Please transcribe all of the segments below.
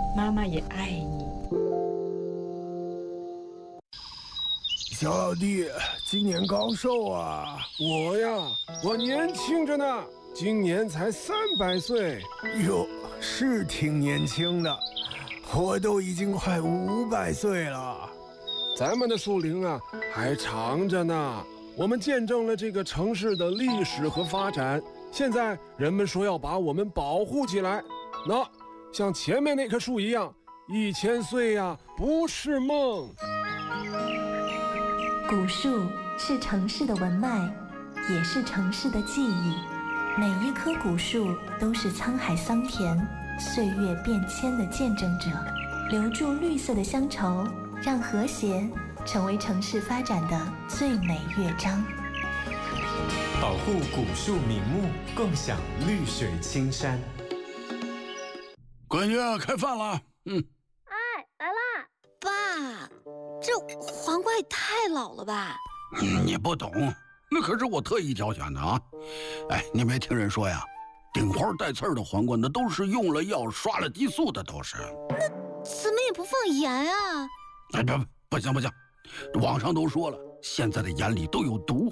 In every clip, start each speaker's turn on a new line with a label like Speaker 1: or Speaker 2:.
Speaker 1: 妈妈也爱你。
Speaker 2: 小老弟，今年高寿啊？我年轻着呢，今年才300岁。哟，是挺年轻的，我都已经快500岁了。咱们的树龄啊，还长着呢。我们见证了这个城市的历史和发展，现在人们说要把我们保护起来。那像前面那棵树一样，1000岁呀，不是梦。
Speaker 3: 古树是城市的文脉，也是城市的记忆。每一棵古树都是沧海桑田、岁月变迁的见证者，留住绿色的乡愁，让和谐成为城市发展的最美乐章。
Speaker 4: 保护古树名木，共享绿水青山。
Speaker 5: 闺女，开饭了。
Speaker 6: 哎，来啦！爸，这黄瓜也太老了吧？
Speaker 5: 你不懂，那可是我特意挑选的啊！哎，你没听人说呀，顶花带刺儿的黄瓜那都是用了药、刷了激素的，都是。
Speaker 6: 那怎么也不放盐啊？
Speaker 5: 哎，不行，网上都说了，现在的盐里都有毒。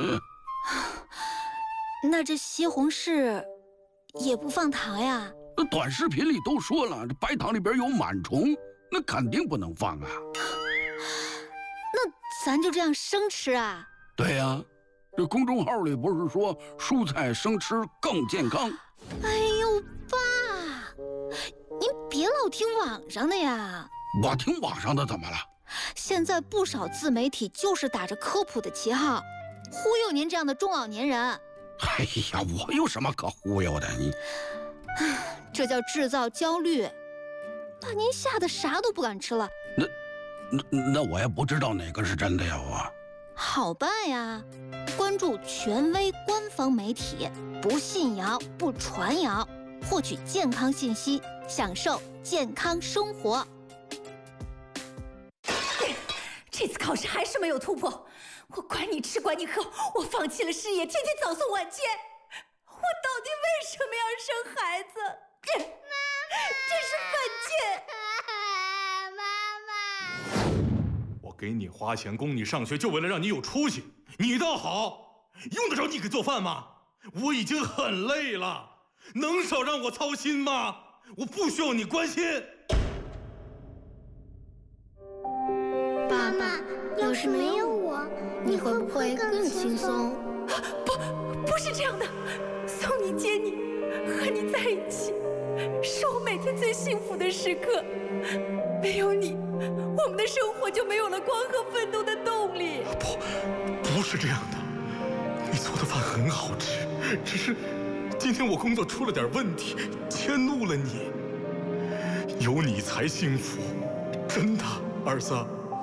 Speaker 6: 那这西红柿也不放糖呀？
Speaker 5: 那短视频里都说了，这白糖里边有螨虫，那肯定不能放啊。
Speaker 6: 那咱就这样生吃啊？
Speaker 5: 对呀，这公众号里不是说蔬菜生吃更健康？
Speaker 6: 哎呦，爸，您别老听网上的呀。
Speaker 5: 我听网上的怎么了？
Speaker 6: 现在不少自媒体就是打着科普的旗号，忽悠您这样的中老年人。
Speaker 5: 哎呀，我有什么可忽悠的？你，
Speaker 6: 这叫制造焦虑，把您吓得啥都不敢吃了。
Speaker 5: 那我也不知道哪个是真的呀，我。
Speaker 6: 好办呀，关注权威官方媒体，不信谣不传谣，获取健康信息，享受健康生活。
Speaker 7: 这次考试还是没有突破，我管你吃管你喝，我放弃了事业，天天早送晚接。我到底为什么要生孩子？这是犯贱！
Speaker 8: 妈妈，我给你花钱供你上学，就为了让你有出息。你倒好，用得着你给做饭吗？我已经很累了，能少让我操心吗？我不需要你关心。
Speaker 9: 妈妈，要是没有我，你会不会更轻松？
Speaker 7: 不是这样的，送你接你，和你在一起，是我每天最幸福的时刻。没有你，我们的生活就没有了光和奋斗的动力。
Speaker 8: 不是这样的，你做的饭很好吃，只是今天我工作出了点问题，迁怒了你。有你才幸福，真的，儿子。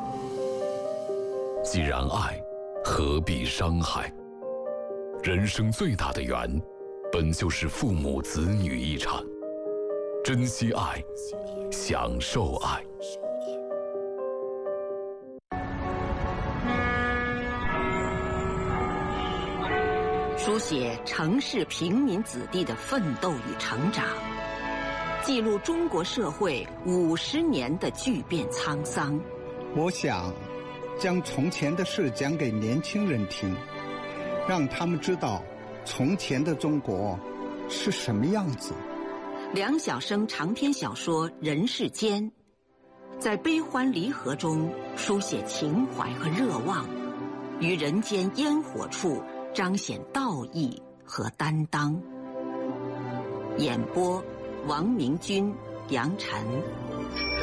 Speaker 10: 既然爱，何必伤害？人生最大的缘，本就是父母子女一场。珍惜爱，享受爱。
Speaker 11: 书写城市平民子弟的奋斗与成长，记录中国社会50年的巨变沧桑。
Speaker 12: 我想将从前的事讲给年轻人听，让他们知道从前的中国是什么样子。
Speaker 11: 梁晓声长篇小说《人世间》，在悲欢离合中书写情怀和热望，于人间烟火处彰显道义和担当。演播：王明君、杨晨。